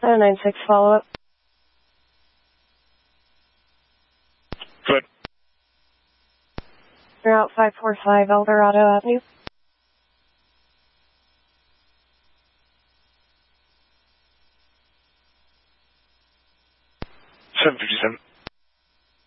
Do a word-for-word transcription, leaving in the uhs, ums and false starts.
seven nine six follow-up. Good. Route five four five Eldorado Avenue. seven fifty-seven.